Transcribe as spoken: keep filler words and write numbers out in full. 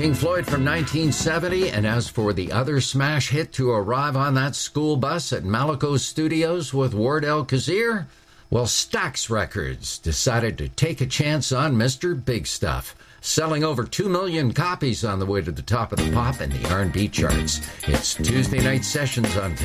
Pink Floyd from nineteen seventy, and as for the other smash hit to arrive on that school bus at Malaco Studios with Ward El-Kazir, well, Stax Records decided to take a chance on Mister Big Stuff, selling over two million copies on the way to the top of the pop and the R and B charts. It's Tuesday Night Sessions on